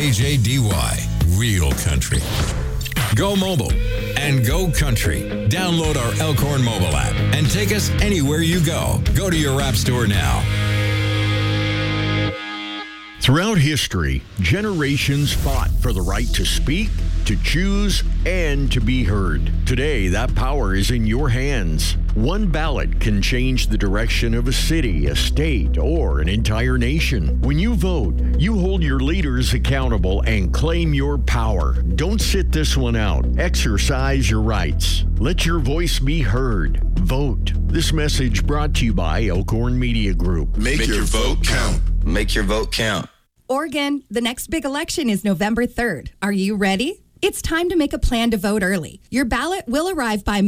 KJDY, real country. Go mobile and go country. Download our Elkhorn mobile app and take us anywhere you go. Go to your app store now. Throughout history, generations fought for the right to speak, to choose, and to be heard. Today, that power is in your hands. One ballot can change the direction of a city, a state, or an entire nation. When you vote, you hold your leaders accountable and claim your power. Don't sit this one out. Exercise your rights. Let your voice be heard. Vote. This message brought to you by Elkhorn Media Group. Make your vote count. Make your vote count. Oregon, the next big election is November 3rd. Are you ready? It's time to make a plan to vote early. Your ballot will arrive by